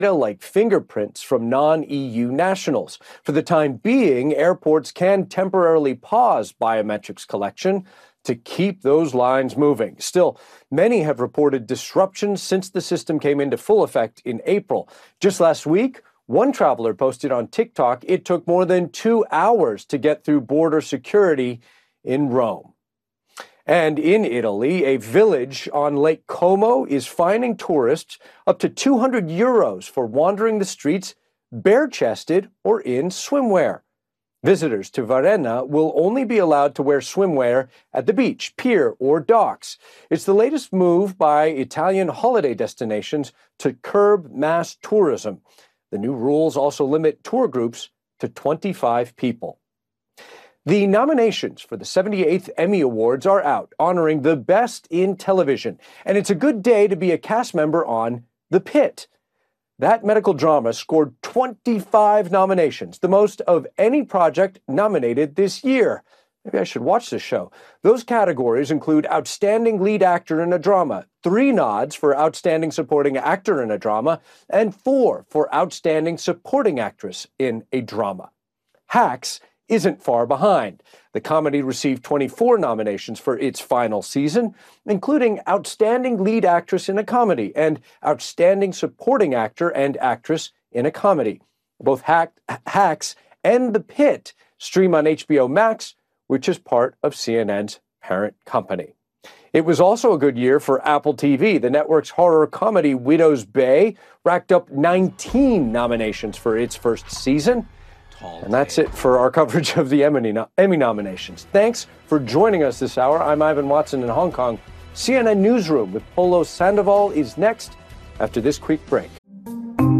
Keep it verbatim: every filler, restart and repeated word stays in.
like fingerprints from non-E U nationals. For the time being, airports can temporarily pause biometrics collection to keep those lines moving. Still, many have reported disruptions since the system came into full effect in April. Just last week, one traveler posted on TikTok it took more than two hours to get through border security in Rome. And in Italy, a village on Lake Como is fining tourists up to two hundred euros for wandering the streets bare-chested or in swimwear. Visitors to Varenna will only be allowed to wear swimwear at the beach, pier, or docks. It's the latest move by Italian holiday destinations to curb mass tourism. The new rules also limit tour groups to twenty-five people. The nominations for the seventy-eighth Emmy Awards are out, honoring the best in television. And it's a good day to be a cast member on The Pit. That medical drama scored twenty-five nominations, the most of any project nominated this year. Maybe I should watch this show. Those categories include Outstanding Lead Actor in a Drama, three nods for Outstanding Supporting Actor in a Drama, and four for Outstanding Supporting Actress in a Drama. Hacks isn't far behind. The comedy received twenty-four nominations for its final season, including Outstanding Lead Actress in a Comedy and Outstanding Supporting Actor and Actress in a Comedy. Both Hack- Hacks and The Pit stream on H B O Max, which is part of C N N's parent company. It was also a good year for Apple T V. The network's horror comedy Widow's Bay racked up nineteen nominations for its first season. And that's it for our coverage of the Emmy, no- Emmy nominations. Thanks for joining us this hour. I'm Ivan Watson in Hong Kong. C N N Newsroom with Polo Sandoval is next after this quick break.